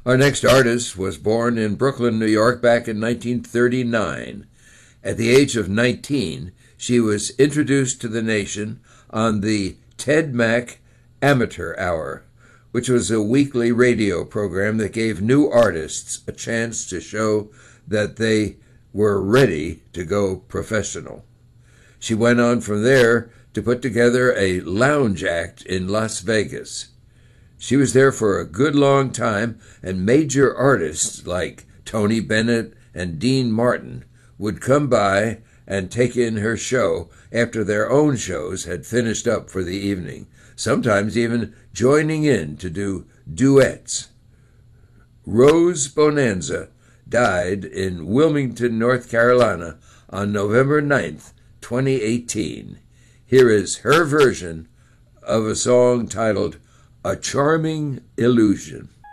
Our next artist was born in Brooklyn, New York back in 1939. At the age of 19, she was introduced to the nation on the Ted Mack Amateur Hour, which was a weekly radio program that gave new artists a chance to show that they were ready to go professional. She went on from there to put together a lounge act in Las Vegas. She was there for a good long time, and major artists like Tony Bennett and Dean Martin would come by and take in her show after their own shows had finished up for the evening, sometimes even joining in to do duets. Rose Bonanza died in Wilmington, North Carolina on November 9th, 2018. Here is her version of a song titled A Charming Illusion.